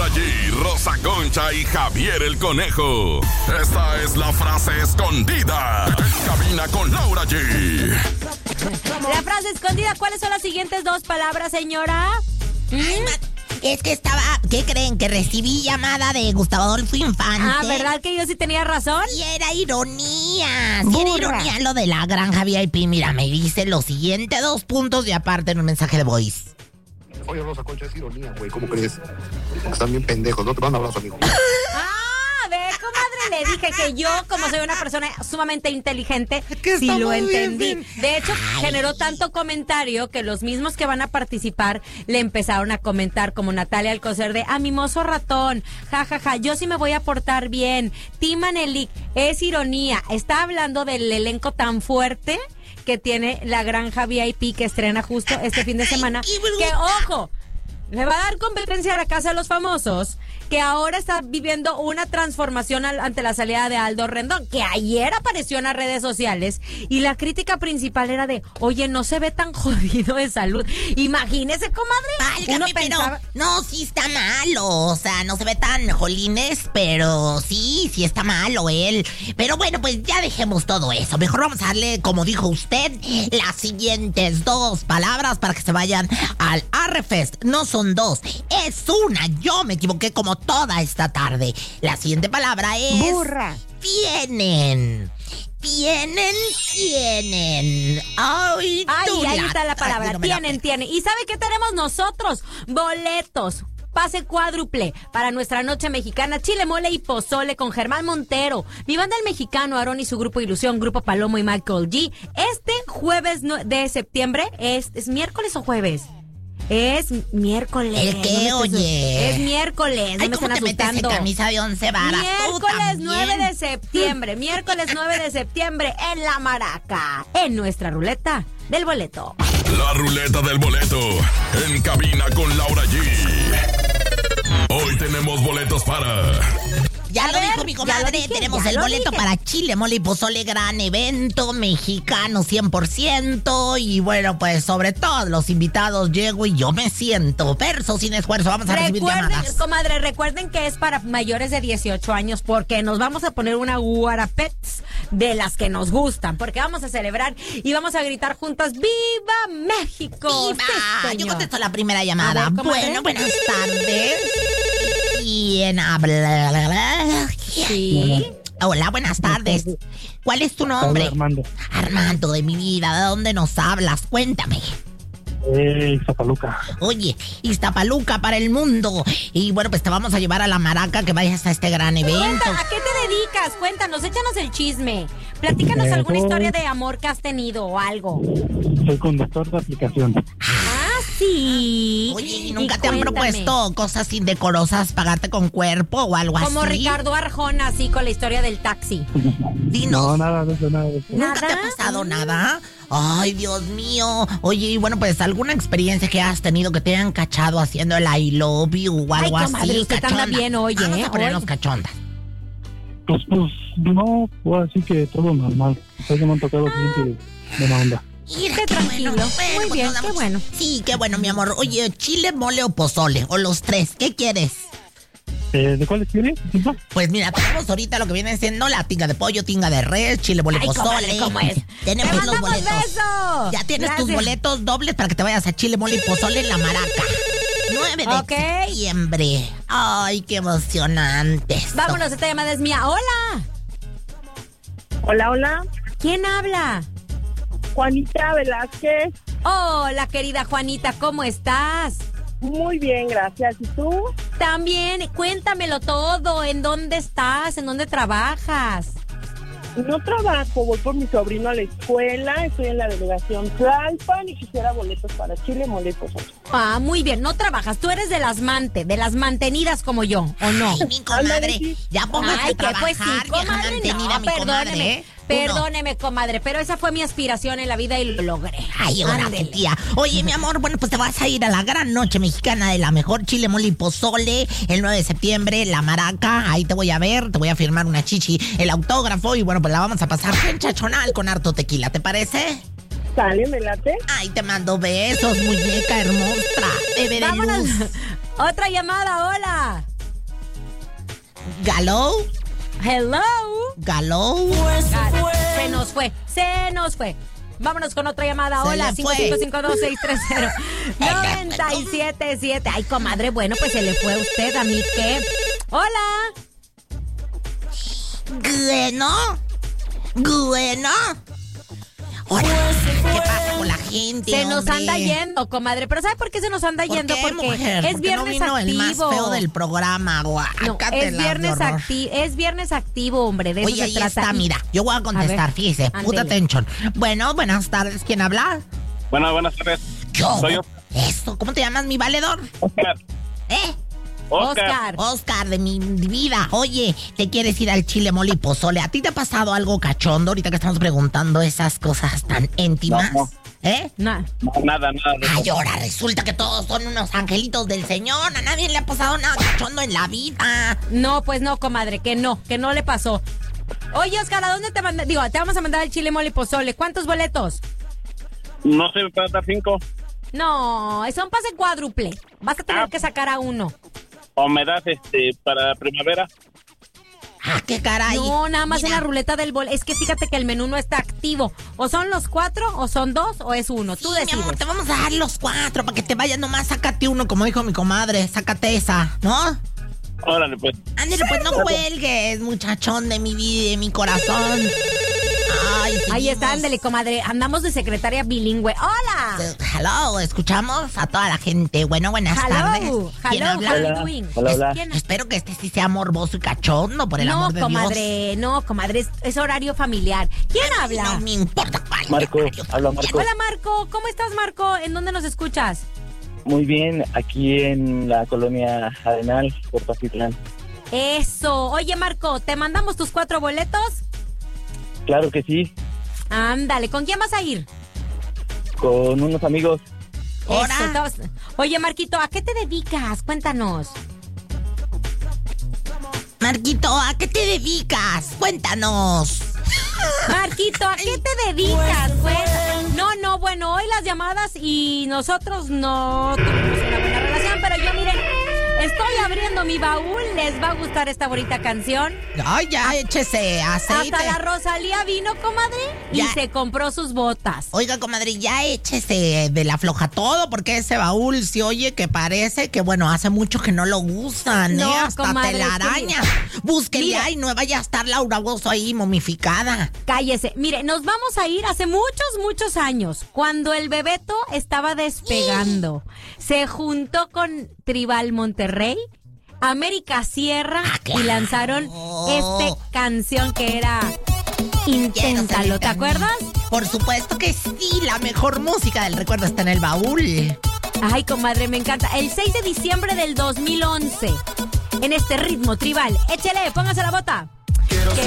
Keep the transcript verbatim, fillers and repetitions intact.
Laura G, Rosa Concha y Javier el Conejo. Esta es la frase escondida en Cabina con Laura G. La frase escondida, ¿cuáles son las siguientes dos palabras, señora? ¿Mm? Es que estaba, ¿qué creen? Que recibí llamada de Gustavo Adolfo Infante. Ah, ¿verdad que yo sí tenía razón? Y era ironía, sí era ironía lo de la granja V I P. Mira, me dice lo siguiente, dos puntos y aparte en un mensaje de voice. Oye, Rosa Concha, es ironía, güey, ¿cómo crees? Están bien pendejos, no te van a hablar, amigo. Ah, ve, comadre, le dije que yo, como soy una persona sumamente inteligente, sí lo entendí. Bien. De hecho, Ay. generó tanto comentario que los mismos que van a participar le empezaron a comentar, como Natalia Alcocer de, a mimoso ratón, jajaja, ja, ja, yo sí me voy a portar bien. Tim Manelik, es ironía, está hablando del elenco tan fuerte que tiene la granja V I P que estrena justo este fin de semana. Que, ojo, le va a dar competencia a la Casa de los Famosos, que ahora está viviendo una transformación al, ante la salida de Aldo Rendón, que ayer apareció en las redes sociales, y la crítica principal era de, oye, no se ve tan jodido de salud. Imagínese, comadre. Válgame, Uno pensaba... pero no, sí está malo, o sea, no se ve tan jolines, pero sí, sí está malo él. Pero bueno, pues ya dejemos todo eso. Mejor vamos a darle, como dijo usted, las siguientes dos palabras para que se vayan al Arrefest. No son dos, es una. Yo me equivoqué como toda esta tarde. La siguiente palabra es... burra. Tienen. Tienen, tienen. Ay, Ay ahí está la palabra. Ay, no tienen, la... tienen. ¿Y sabe qué tenemos nosotros? Boletos. Pase cuádruple para nuestra noche mexicana, chile, mole y pozole con Germán Montero, mi banda El Mexicano, Aarón y su grupo Ilusión, Grupo Palomo y Michael G. Este jueves de septiembre, ¿es, es miércoles o jueves? Es miércoles. ¿El qué, no oye? Es miércoles, no Ay, me ¿cómo están te asustando. Metes en camisa de once varas? Miércoles nueve de septiembre, miércoles nueve de septiembre en La Maraca, en nuestra ruleta del boleto. La ruleta del boleto, en Cabina con Laura G. Hoy tenemos boletos para... Ya A lo ver, dijo mi comadre, dije, tenemos el boleto dije. para chile, mole y pozole, gran evento, mexicano cien por ciento. Y bueno, pues sobre todo los invitados llego y yo me siento. Verso sin esfuerzo, vamos a recibir Recuerden, llamadas. comadre, recuerden que es para mayores de dieciocho años, porque nos vamos a poner una guarapets de las que nos gustan, porque vamos a celebrar y vamos a gritar juntas ¡Viva México! ¡Viva! Sí, Yo contesto la primera llamada. A ver, comadre. Bueno, buenas tardes. ¿Quién habla? Sí. Hola, buenas tardes. ¿Cuál es tu nombre? Hola, Armando. Armando, de mi vida, ¿de dónde nos hablas? Cuéntame. Eh, Iztapaluca. Oye, Iztapaluca para el mundo. Y bueno, pues te vamos a llevar a La Maraca, que vayas a este gran evento. Cuenta, ¿a qué te dedicas? Cuéntanos, échanos el chisme. Platícanos Eh, alguna soy- historia de amor que has tenido o algo. Soy conductor de aplicación. Ah, sí. Oye, ¿y nunca te han cuéntame. propuesto cosas indecorosas, pagarte con cuerpo o algo Como así? Ricardo Arjona, así con la historia del taxi. Dinos. No, nada de eso, nada de eso. ¿Nunca te ha ¿Nada? pasado Mm. nada? Ay, Dios mío. Oye, y bueno, pues alguna experiencia que has tenido que te hayan cachado haciendo el I love you o algo Ay, comadre, así, usted anda cachonda. bien, oye, Vamos a ponernos oye. cachondas. Pues, pues, no, pues así que todo normal. Sé que me han tocado gente de buena onda. Mira, Qué qué tranquilo. bueno. Muy Bueno, bien, nos qué damos- bueno. Sí, qué bueno, mi amor. Oye, chile, mole o pozole, o los tres, ¿qué quieres? Eh, ¿De cuáles quieres? ¿Cinco? Pues mira, tenemos ahorita lo que viene siendo la tinga de pollo, tinga de res, chile, mole, Ay, pozole. comadre, ¿cómo es? Tenemos ¡Te los mandamos boletos. besos! Ya tienes tus Gracias. boletos dobles para que te vayas a chile, mole y pozole en La Maraca. nueve de Ok. septiembre. Ay, qué emocionante esto. Vámonos, esta llamada es mía. ¡Hola! Hola, hola. ¿Quién habla? Juanita Velázquez. Hola, querida Juanita, ¿cómo estás? Muy bien, gracias. ¿Y tú? También, cuéntamelo todo. ¿En dónde estás? ¿En dónde trabajas? No trabajo, voy por mi sobrino a la escuela, estoy en la delegación Tlalpan y quisiera boletos para Chile, mole y pozole. Ah, muy bien, no trabajas. Tú eres de las mante, de las mantenidas como yo, ¿o no? Ay, mi comadre, ya póngase Ay, a que trabajar, pues sí, vieja comadre, mantenida, no, mi comadre, perdóneme, ¿eh? Tú no. perdóneme, comadre, pero esa fue mi aspiración en la vida y lo logré. Ay, órale, Ándele. tía. Oye, mi amor, bueno, pues te vas a ir a la gran noche mexicana de la mejor chile, mole y pozole el nueve de septiembre, La Maraca. Ahí te voy a ver, te voy a firmar una chichi, el autógrafo y bueno, pues la vamos a pasar en chachonal con harto tequila, ¿te parece? ¿Sale, me late? Ay, te mando besos, muñeca hermosa, bebé de Vámonos. luz. Otra llamada, hola. Galó. Hello. Galó. Gal- Se nos fue, se nos fue. Vámonos con otra llamada. Se Hola, le cinco fue. cinco cinco dos seis tres cero nueve siete siete. Ay, comadre, bueno, pues se le fue a usted, a mí qué. Hola. Bueno. Bueno. Hola, ¿qué pasa con la gente? Se nos hombre? anda yendo, comadre. Pero ¿sabe por qué se nos anda ¿Por yendo? qué, Porque mujer? es Porque viernes no vino activo. el más feo del programa, No, guácatelas es de viernes horror. activo, es viernes activo, hombre, de eso Oye, se ahí trata. está, Y- mira, yo voy a contestar, A ver, fíjese, puta ándele. atención. Bueno, buenas tardes, ¿quién habla? Bueno, buenas tardes. Yo. Soy yo. Eso, ¿cómo te llamas, mi valedor? Oscar. ¿Eh? Oscar. Oscar. Oscar, de mi vida. Oye, ¿te quieres ir al chile, mole y pozole? ¿A ti te ha pasado algo cachondo ahorita que estamos preguntando esas cosas tan íntimas? No, no. ¿Eh? No. No, nada, nada. de Ay, eso. ahora resulta que todos son unos angelitos del Señor. A nadie le ha pasado nada cachondo en la vida. No, pues no, comadre, que no, que no le pasó. Oye, Oscar, ¿a dónde te manda? Digo, te vamos a mandar el chile mole y pozole. ¿Cuántos boletos? No sé, me puede dar cinco. No, son pase cuádruple. Vas a tener Ah. que sacar a uno. O me das este para primavera. Ah, qué caray. No, nada más Mira, en la ruleta del bol. Es que fíjate que el menú no está activo. O son los cuatro, o son dos, o es uno. Tú sí, mi decides. amor, te vamos a dar los cuatro para que te vayas nomás. Sácate uno, como dijo mi comadre. Sácate esa, ¿no? Órale, pues. Ándale, pues no cuelgues, muchachón de mi vida, de mi corazón. Ay, Ahí seguimos. está, ándele, comadre. Andamos de secretaria bilingüe. ¡Hola! Eh, Hello, escuchamos a toda la gente. Bueno, buenas Hello, tardes. ¿Quién hello, habla? how are you doing? Hola, hola. ¿Quién? Espero que este sí sea morboso y cachondo, por el No, amor de comadre, no, comadre, es, es horario familiar. ¿Quién Dios. habla? No me importa cuál. Marco, horario. habla Marco. Hola, Marco. ¿Cómo estás, Marco? ¿En dónde nos escuchas? Muy bien, aquí en la colonia Arenal, por Pacitlán. Eso. Oye, Marco, ¿te mandamos tus cuatro boletos? Claro que sí, Ándale, ¿con quién vas a ir? con unos amigos. Ahora. Eso, todos- Oye, Marquito, ¿a qué te dedicas? Cuéntanos. Marquito, ¿a qué te dedicas? Cuéntanos. Marquito, ¿a qué te dedicas? Pues, no, no, bueno, hoy las llamadas y nosotros no tuvimos una buena relación, pero yo, miren, estoy abriendo mi baúl, les va a gustar esta bonita canción. Ay, ya, échese aceite. Hasta la Rosalía vino, comadre, y Ya. se compró sus botas. Oiga, comadre, ya échese de la floja todo, porque ese baúl se oye que parece que, bueno, hace mucho que no lo usan, No, ¿eh? Hasta comadre, telaraña. es que Búsquele mire. ahí, no vaya a estar Laura Bozo ahí momificada. Cállese. Mire, nos vamos a ir hace muchos, muchos años, cuando el Bebeto estaba despegando. Se juntó con Tribal Monterrey, América Sierra, Ah, claro. y lanzaron esta canción que era Inténtalo, ¿te acuerdas? Por supuesto que sí, la mejor música del recuerdo está en el baúl. Ay, comadre, me encanta. El seis de diciembre del dos mil once, en este ritmo tribal. Échele, póngase la bota. Quiero,